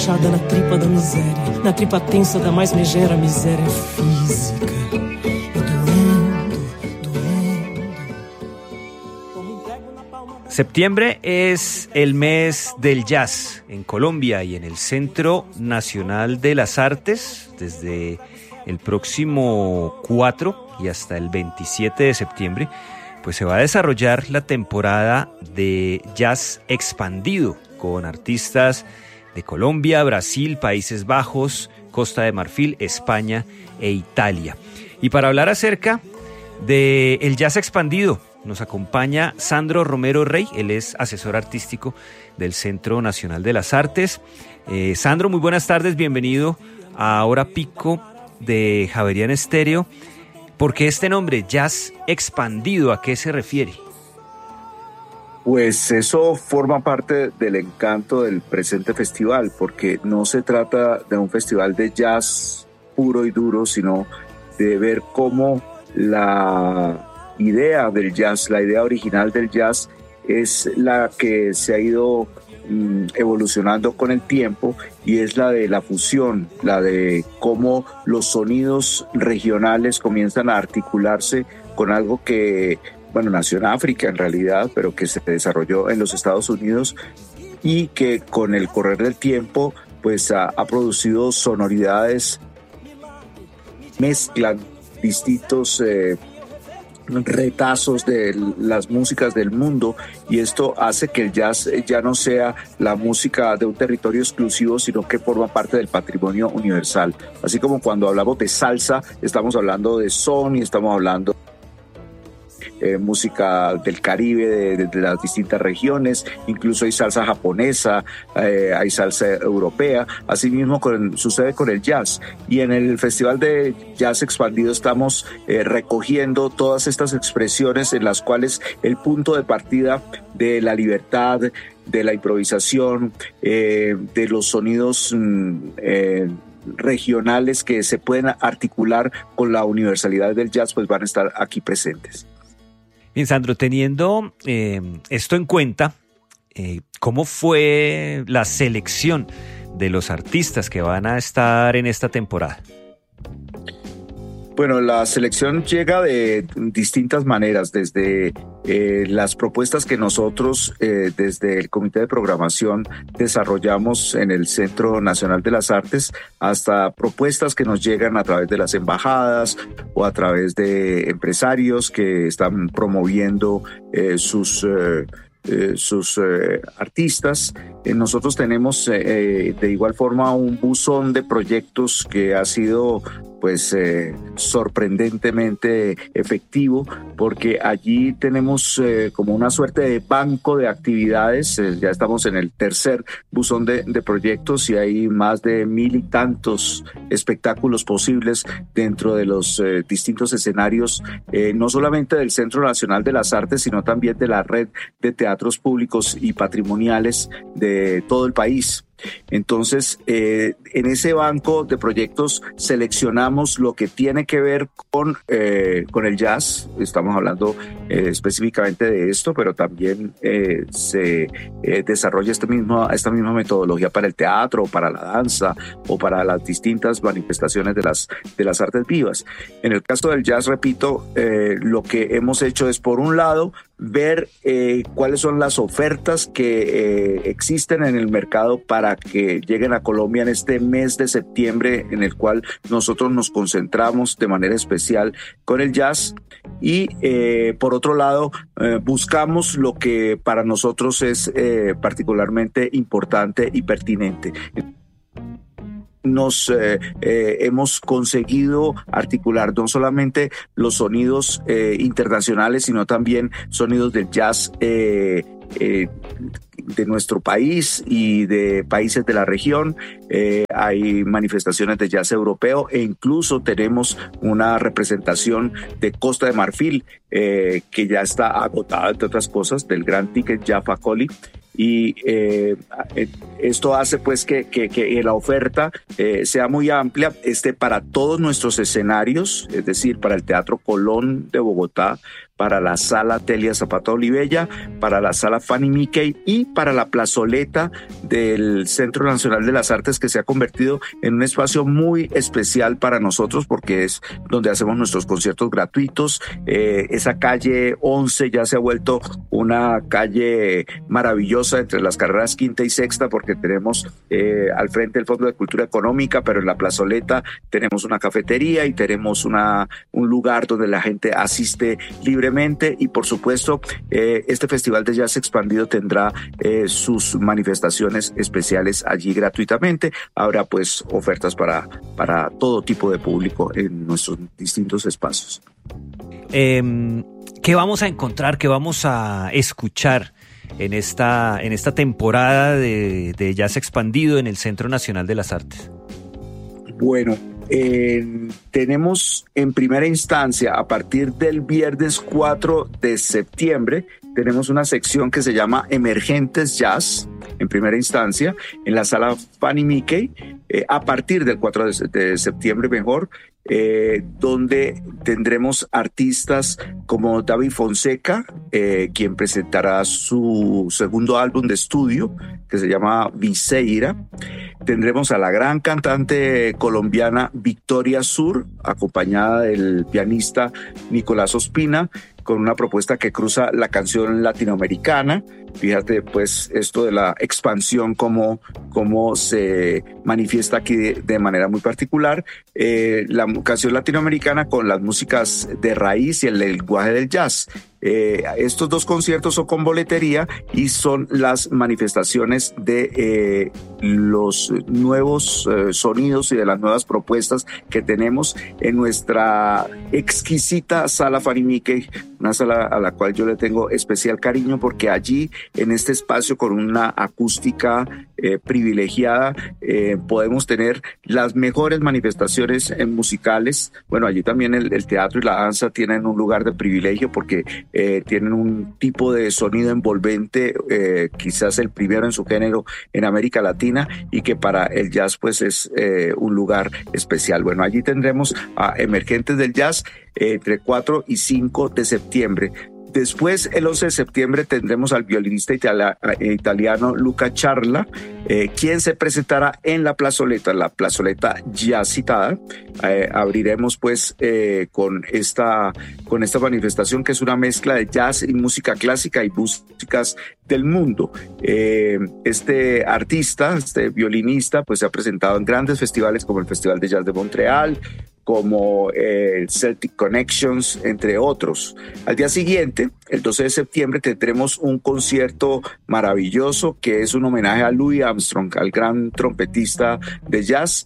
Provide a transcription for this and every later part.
fechada na tripa da miséria, na tripa tensa da mais megera miséria física. Septiembre es el mes del jazz en Colombia y en el Centro Nacional de las Artes. Desde el próximo 4 y hasta el 27 de septiembre, pues se va a desarrollar la temporada de jazz expandido con artistas de Colombia, Brasil, Países Bajos, Costa de Marfil, España e Italia. Y para hablar acerca del jazz expandido, nos acompaña Sandro Romero Rey. Él es asesor artístico del Centro Nacional de las Artes. Sandro, muy buenas tardes, bienvenido a Hora Pico de Javeriana Estéreo. ¿Por qué este nombre, jazz expandido? ¿A qué se refiere? Pues eso forma parte del encanto del presente festival, porque no se trata de un festival de jazz puro y duro, sino de ver cómo la idea del jazz, la idea original del jazz es la que se ha ido evolucionando con el tiempo, y es la de la fusión, la de cómo los sonidos regionales comienzan a articularse con algo que, bueno, nació en África en realidad, pero que se desarrolló en los Estados Unidos y que con el correr del tiempo pues ha producido sonoridades, mezclan distintos retazos de las músicas del mundo, y esto hace que el jazz ya no sea la música de un territorio exclusivo, sino que forma parte del patrimonio universal. Así como cuando hablamos de salsa, estamos hablando de son y estamos hablando música del Caribe, de las distintas regiones, incluso hay salsa japonesa, hay salsa europea. Así mismo sucede con el jazz, y en el Festival de Jazz Expandido estamos recogiendo todas estas expresiones en las cuales el punto de partida de la libertad, de la improvisación, de los sonidos regionales que se pueden articular con la universalidad del jazz, pues van a estar aquí presentes. Bien, Sandro, teniendo esto en cuenta, ¿cómo fue la selección de los artistas que van a estar en esta temporada? Bueno, la selección llega de distintas maneras, desde las propuestas que nosotros desde el Comité de Programación desarrollamos en el Centro Nacional de las Artes, hasta propuestas que nos llegan a través de las embajadas o a través de empresarios que están promoviendo sus artistas. Nosotros tenemos de igual forma un buzón de proyectos que ha sido pues sorprendentemente efectivo, porque allí tenemos como una suerte de banco de actividades. Ya estamos en el tercer buzón de proyectos y hay más de 1,000 y tantos espectáculos posibles dentro de los distintos escenarios, no solamente del Centro Nacional de las Artes, sino también de la red de teatros públicos y patrimoniales de todo el país. Entonces, en ese banco de proyectos seleccionamos lo que tiene que ver con el jazz. Estamos hablando específicamente de esto, pero también se desarrolla esta misma metodología para el teatro, o para la danza, o para las distintas manifestaciones de las artes vivas. En el caso del jazz, repito, lo que hemos hecho es, por un lado, ver cuáles son las ofertas que existen en el mercado para que lleguen a Colombia en este mes de septiembre, en el cual nosotros nos concentramos de manera especial con el jazz, y por otro lado buscamos lo que para nosotros es particularmente importante y pertinente. Nos hemos conseguido articular no solamente los sonidos internacionales, sino también sonidos del jazz de nuestro país y de países de la región. Hay manifestaciones de jazz europeo, e incluso tenemos una representación de Costa de Marfil que ya está agotada, entre otras cosas, del Gran Ticket Jaffa Coli. Y esto hace pues que la oferta sea muy amplia, para todos nuestros escenarios, es decir, para el Teatro Colón de Bogotá, para la sala Telia Zapata Olivella, para la sala Fanny Mickey y para la plazoleta del Centro Nacional de las Artes, que se ha convertido en un espacio muy especial para nosotros porque es donde hacemos nuestros conciertos gratuitos. Esa calle 11 ya se ha vuelto una calle maravillosa entre las carreras quinta y sexta porque tenemos al frente el Fondo de Cultura Económica, pero en la plazoleta tenemos una cafetería y tenemos un lugar donde la gente asiste libremente y por supuesto este Festival de Jazz Expandido tendrá sus manifestaciones especiales allí gratuitamente. Habrá pues ofertas para todo tipo de público en nuestros distintos espacios. ¿Qué vamos a encontrar, qué vamos a escuchar en esta temporada de Jazz Expandido en el Centro Nacional de las Artes? Bueno, tenemos en primera instancia, a partir del viernes 4 de septiembre, tenemos una sección que se llama Emergentes Jazz, en primera instancia, en la sala Fanny Mickey, a partir del 4 de septiembre mejor, donde tendremos artistas como David Fonseca, quien presentará su segundo álbum de estudio, que se llama Viseira. Tendremos a la gran cantante colombiana Victoria Sur, acompañada del pianista Nicolás Ospina, con una propuesta que cruza la canción latinoamericana. Fíjate, pues, esto de la expansión, cómo se manifiesta aquí de manera muy particular. La canción latinoamericana con las músicas de raíz y el lenguaje del jazz. Estos dos conciertos son con boletería y son las manifestaciones de los nuevos sonidos y de las nuevas propuestas que tenemos en nuestra exquisita sala Fanny Mickey, una sala a la cual yo le tengo especial cariño porque allí en este espacio con una acústica privilegiada podemos tener las mejores manifestaciones musicales. Bueno, allí también el teatro y la danza tienen un lugar de privilegio porque tienen un tipo de sonido envolvente, quizás el primero en su género en América Latina y que para el jazz pues es un lugar especial. Bueno, allí tendremos a Emergentes del Jazz entre 4 y 5 de septiembre. Después, el 11 de septiembre, tendremos al violinista italiano Luca Charla, quien se presentará en la plazoleta ya citada. Abriremos pues con esta manifestación que es una mezcla de jazz y música clásica y músicas del mundo. Este artista, este violinista, pues se ha presentado en grandes festivales como el Festival de Jazz de Montreal, como el Celtic Connections, entre otros. Al día siguiente, el 12 de septiembre, tendremos un concierto maravilloso que es un homenaje a Louis Armstrong, al gran trompetista de jazz,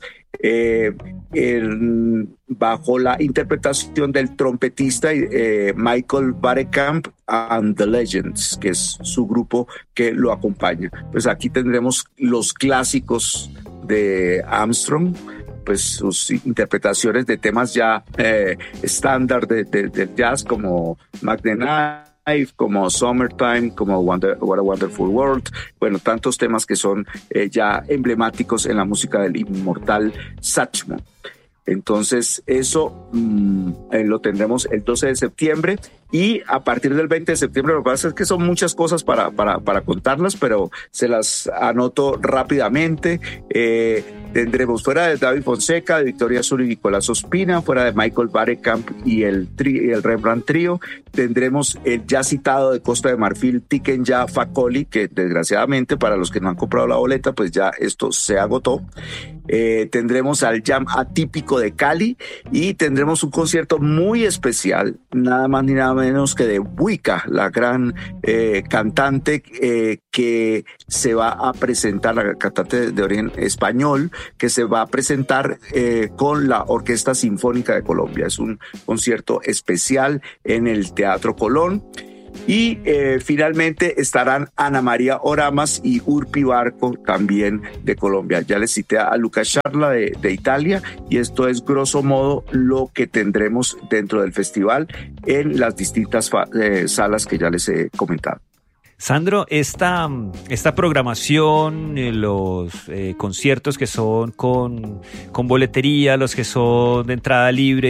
bajo la interpretación del trompetista Michael Barekamp and the Legends, que es su grupo que lo acompaña. Pues aquí tendremos los clásicos de Armstrong, pues sus interpretaciones de temas ya estándar del jazz como Mac the Knife, como Summertime, como What a Wonderful World. Bueno, tantos temas que son ya emblemáticos en la música del inmortal Satchmo. Entonces eso lo tendremos el 12 de septiembre y a partir del 20 de septiembre. Lo que pasa es que son muchas cosas para contarlas, pero se las anoto rápidamente. Tendremos fuera de David Fonseca, de Victoria Sur y Nicolás Ospina, fuera de Michael Barekamp y el Rembrandt Trio, tendremos el ya citado de Costa de Marfil, Tiken Jah Fakoly, que desgraciadamente para los que no han comprado la boleta, pues ya esto se agotó. Tendremos al Jam Atípico de Cali y tendremos un concierto muy especial, nada más ni nada menos que de Buika, la gran cantante que se va a presentar, la cantante de origen español, que se va a presentar con la Orquesta Sinfónica de Colombia. Es un concierto especial en el Teatro Colón. Y finalmente estarán Ana María Oramas y Urpi Barco, también de Colombia. Ya les cité a Luca Charla de Italia, y esto es grosso modo lo que tendremos dentro del festival en las distintas salas que ya les he comentado. Sandro, esta programación, los conciertos que son con boletería, los que son de entrada libre,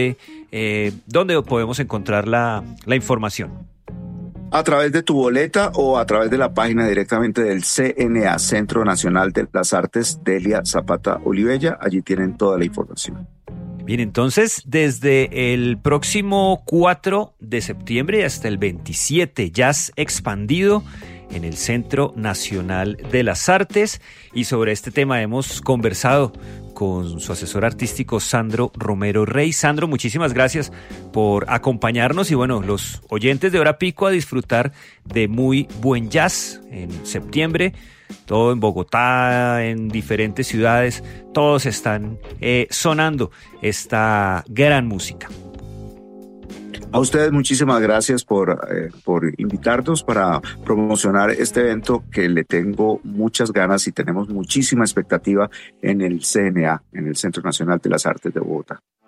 ¿Dónde podemos encontrar la información? A través de tu boleta o a través de la página directamente del CNA, Centro Nacional de las Artes Delia Zapata Olivella. Allí tienen toda la información. Bien, entonces, desde el próximo 4 de septiembre hasta el 27, Jazz Expandido en el Centro Nacional de las Artes. Y sobre este tema hemos conversado con su asesor artístico Sandro Romero Rey. Sandro, muchísimas gracias por acompañarnos y bueno, los oyentes de Hora Pico a disfrutar de muy buen jazz en septiembre. Todo en Bogotá, en diferentes ciudades, todos están sonando esta gran música. A ustedes muchísimas gracias por invitarnos para promocionar este evento que le tengo muchas ganas y tenemos muchísima expectativa en el CNA, en el Centro Nacional de las Artes de Bogotá.